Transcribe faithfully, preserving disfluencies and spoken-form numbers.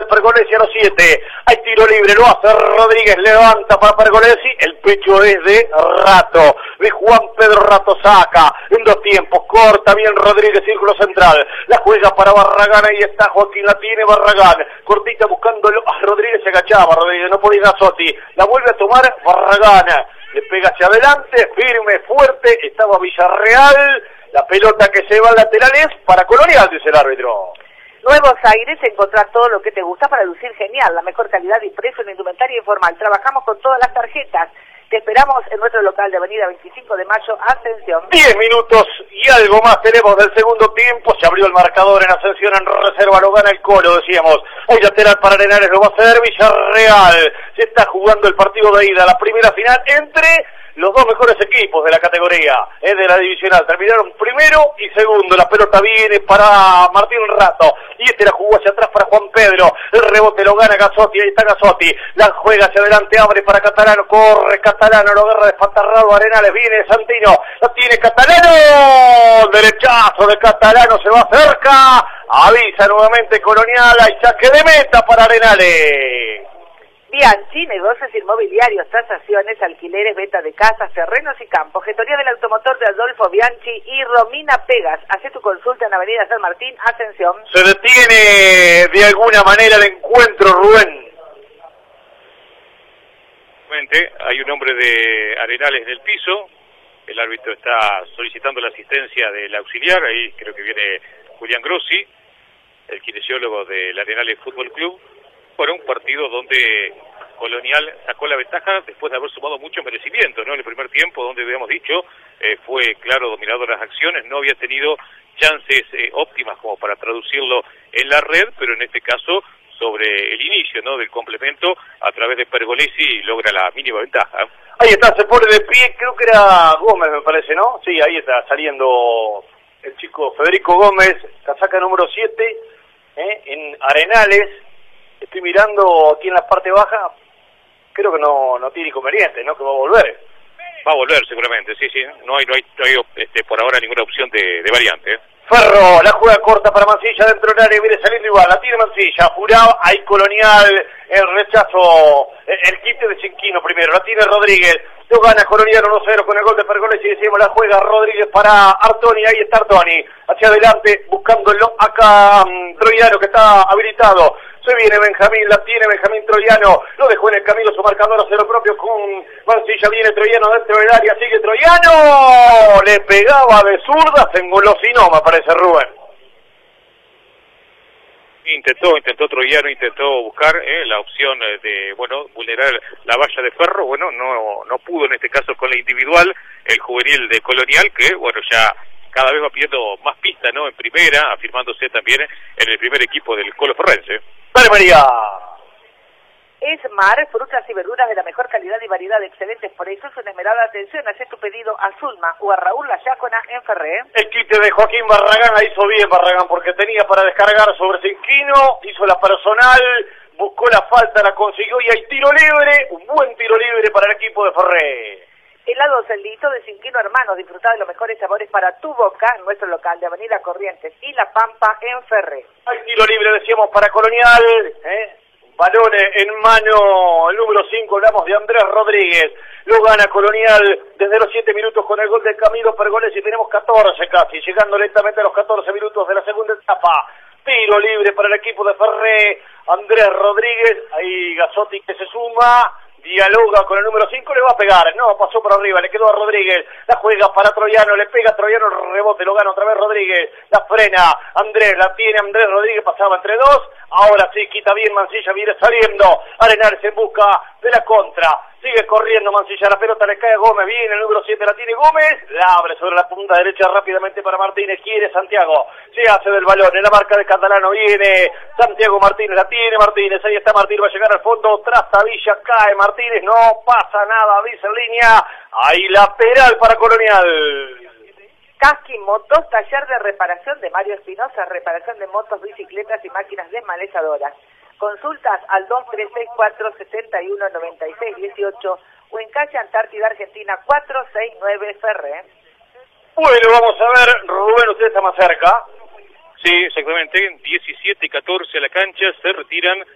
Pergolesi a los siete. Hay tiro libre, lo hace Rodríguez, levanta para Pergolesi. El pecho es de Rato, de Juan Pedro Rato saca. En dos tiempos, corta bien Rodríguez, círculo central. La juega para Barragán, ahí está Joaquín, la tiene Barragán. Cortita buscándolo. Ah, Rodríguez se agachaba, Rodríguez, no podía Gazzotti. La vuelve a tomar Barragán. Le pega hacia adelante, firme, fuerte. Estaba Villarreal. La pelota que se va al lateral es para Colonial, dice el árbitro. Nuevos Aires, encontrar todo lo que te gusta para lucir genial, la mejor calidad y precio en indumentaria informal. Trabajamos con todas las tarjetas. Te esperamos en nuestro local de Avenida veinticinco de Mayo, Ascensión. Diez minutos y algo más tenemos del segundo tiempo. Se abrió el marcador en Ascensión, en reserva lo gana el Colo, decíamos. Hay lateral para Arenales, lo va a hacer Villarreal. Se está jugando el partido de ida, la primera final entre los dos mejores equipos de la categoría, es de la divisional. Terminaron primero y segundo. La pelota viene para Martín Rato. Y este la jugó hacia atrás para Juan Pedro. El rebote lo gana Gazzotti. Ahí está Gazzotti. La juega hacia adelante, abre para Catalano. Corre Catalano, lo agarra despatarrado Arenales. Viene Santino. La tiene Catalano. Derechazo de Catalano, se va cerca. Avisa nuevamente Colonial. Hay saque de meta para Arenales. Bianchi, negocios inmobiliarios, tasaciones, alquileres, venta de casas, terrenos y campos. Gestoría del automotor de Adolfo Bianchi y Romina Pegas. Hacé tu consulta en Avenida San Martín, Ascensión. Se detiene de alguna manera el encuentro, Rubén. Hay un hombre de Arenales del piso. El árbitro está solicitando la asistencia del auxiliar. Ahí creo que viene Julián Grossi, el kinesiólogo del Arenales Fútbol Club. Para un partido donde Colonial sacó la ventaja después de haber sumado mucho merecimiento, ¿no? En el primer tiempo, donde habíamos dicho, eh, fue claro dominador de las acciones, no había tenido chances eh, óptimas como para traducirlo en la red, pero en este caso sobre el inicio, ¿no? Del complemento a través de Pergolesi logra la mínima ventaja. Ahí está, se pone de pie, creo que era Gómez, me parece, ¿no? Sí, ahí está saliendo el chico Federico Gómez, casaca número siete, ¿eh? En Arenales. Estoy mirando aquí en la parte baja, creo que no no tiene inconveniente, ¿no? Que va a volver. Va a volver seguramente, sí, sí. No hay no hay, no hay este, por ahora ninguna opción de, de variante. ¿eh? Ferro, la juega corta para Mancilla, dentro del área, viene saliendo igual, la tiene Mancilla, apurado, hay Colonial, el rechazo, el quite de Cinquino primero, la tiene Rodríguez, lo gana Colonial uno cero con el gol de Pergolesi, y decimos la juega Rodríguez para Artoni, ahí está Artoni, hacia adelante, buscándolo acá um, Troiano que está habilitado. Se viene Benjamín, la tiene Benjamín Troiano, lo dejó en el camino su marcador hacia lo propio con Mancilla, viene Troiano dentro del área, sigue Troiano, le pegaba de zurda, se engolosinó, me parece Rubén. Intentó, intentó Troiano, intentó buscar eh, la opción de, bueno, vulnerar la valla de Ferro, bueno, no no pudo en este caso con la individual, el juvenil de Colonial, que, bueno, ya cada vez va pidiendo más pista, ¿no? En primera, afirmándose también en el primer equipo del Colo Ferrense. ¡Dale, María! Esmar, frutas y verduras de la mejor calidad y variedad, excelentes por eso, es una esmerada atención. Hacé tu pedido a Zulma o a Raúl La Yácona en Ferré. El quite de Joaquín Barragán la hizo bien Barragán, porque tenía para descargar sobre Cinquino, hizo la personal, buscó la falta, la consiguió y hay tiro libre, un buen tiro libre para el equipo de Ferré. Helado Celdito de Cinquino Hermanos, disfruta de los mejores sabores para tu boca en nuestro local de Avenida Corrientes y La Pampa en Ferré. Hay tiro libre, decíamos, para Colonial, ¿eh? Balón en mano, el número cinco, hablamos de Andrés Rodríguez, lo gana Colonial desde los siete minutos con el gol de Camilo Pergolesi, y tenemos catorce casi, llegando lentamente a los catorce minutos de la segunda etapa. Tiro libre para el equipo de Ferré, Andrés Rodríguez, ahí Gazzotti que se suma, dialoga con el número cinco, le va a pegar, no, pasó por arriba, le quedó a Rodríguez, la juega para Troiano, le pega a Troiano, el rebote, lo gana otra vez Rodríguez, la frena, Andrés, la tiene Andrés Rodríguez, pasaba entre dos, ahora sí, quita bien Mancilla, viene saliendo, Arenales en busca de la contra, sigue corriendo Mancilla, la pelota le cae a Gómez, viene el número siete, la tiene Gómez, la abre sobre la punta derecha rápidamente para Martínez, quiere Santiago, se hace del balón, en la marca de Catalano, viene Santiago Martínez, la tiene Martínez, ahí está Martínez, va a llegar al fondo, traza Villa, cae Martínez, no pasa nada, dice en línea, ahí lateral para Colonial. Casqui Motos, taller de reparación de Mario Espinosa, reparación de motos, bicicletas y máquinas desmalezadoras. Consultas al dos tres seis cuatro, siete uno nueve seis uno ocho o en calle Antártida Argentina cuatrocientos sesenta y nueve Ferré. Bueno, vamos a ver, Rubén, usted está más cerca. Sí, exactamente, diecisiete y catorce a la cancha, se retiran